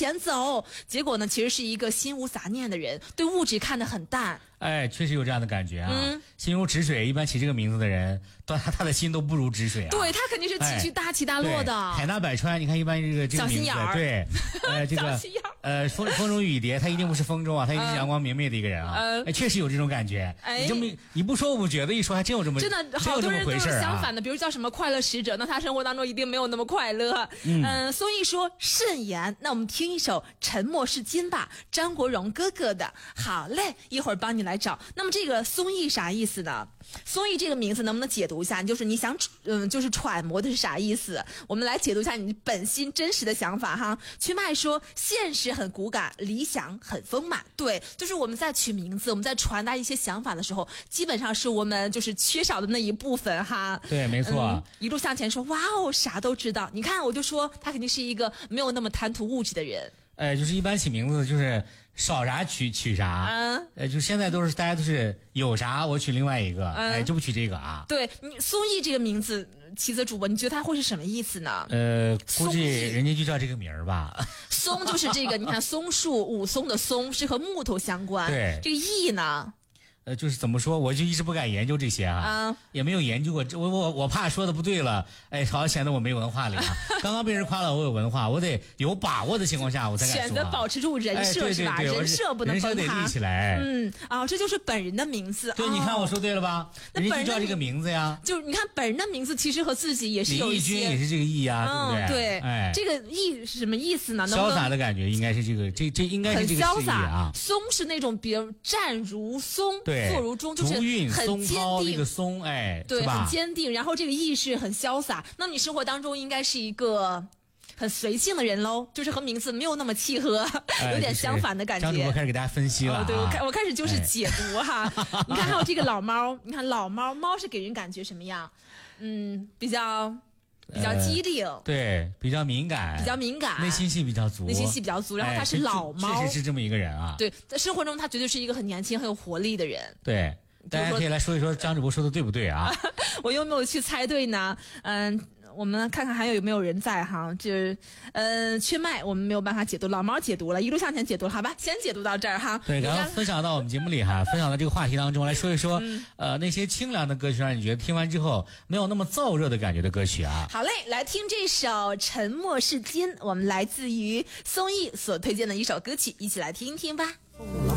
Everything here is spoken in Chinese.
前走。结果呢，其实是一个心无杂念的人，对物质看得很淡。 哎，确实有这样的感觉啊。心如止水，一般起这个名字的人，他的心都不如止水啊。 对，他肯定是情绪大起大落的。 海纳百川，你看一般这个小心名字，对，这个风中雨蝶，他一定不是风中啊，他一定是阳光明媚的一个人啊。确实有这种感觉。你不说我不觉得，一说还真有这么真的好多人都是相反的，比如叫什么快乐使者，那他生活当中一定没有那么快乐。所以说慎言。那我们听一首《沉默是金》吧，张国荣哥哥的。好嘞，一会儿帮你来找。那么这个松意啥意思呢？松意这个名字能不能解读一下？就是你想就是揣摩的是啥意思？我们来解读一下你本心真实的想法哈。曲麦说现实很骨感，理想很丰满。对，就是我们在取名字，我们在传达一些想法的时候，基本上是我们就是缺少的那一部分哈。 对，没错。 一路向前说，哇哦，啥都知道。你看，我就说他肯定是一个没有那么贪图物质的人。 就是一般起名字就是少啥取啥，就现在大家都是有啥我取另外一个，就不取这个啊。 对，你松意这个名字，棋子主播，你觉得它会是什么意思呢？ 估计人家就叫这个名儿吧。 松就是这个，你看松树，武松的松是和木头相关。 对， 这个意呢？ 就是怎么说，我就一直不敢研究这些啊，也没有研究过。我怕说的不对了，好像显得我没文化了啊。刚刚被人夸了我有文化，我得有把握的情况下我才敢说。 选择保持住人设是吧？人设不能崩塌， 人设得立起来。 这就是本人的名字。 对，你看我说对了吧？人家就叫这个名字呀。 就是你看本人的名字，其实和自己也是有一些。 李翊君也是这个意啊，对不对？ 对，这个意是什么意思呢？ 潇洒的感觉应该是这个，这应该是这个很潇洒啊。 松是那种比如站如松，坐如钟，就是很坚定。 那个松， 对，很坚定。然后这个意是很潇洒。那你生活当中应该是一个很随性的人喽，就是和名字没有那么契合，有点相反的感觉。 张主播开始给大家分析了。 对，我开始就是解读哈。你看还有这个老猫，你看老猫是给人感觉什么样？比较机灵， 对，比较敏感，内心戏比较足。 然后他是老猫， 确实是这么一个人啊。 对，在生活中他绝对是一个很年轻、很有活力的人。 对。大家可以来说一说张主播说的对不对啊？ 我有没有去猜对呢？我们看看还有没有人在哈。缺麦我们没有办法解读，老猫解读了，一路向前解读了，好吧，先解读到这儿哈。 对，然后分享到我们节目里哈，分享到这个话题当中来说一说，那些清凉的歌曲，让你觉得听完之后没有那么燥热的感觉的歌曲啊。 好嘞，来听这首《沉默是金》，我们来自于松意所推荐的一首歌曲，一起来听一听吧。